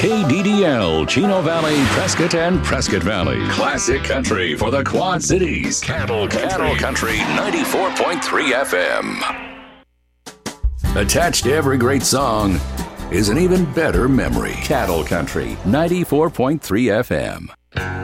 KDDL, Chino Valley, Prescott, and Prescott Valley. Classic country for the Quad Cities. Cattle Country 94.3 FM. Attached to every great song is an even better memory. Cattle Country 94.3 FM.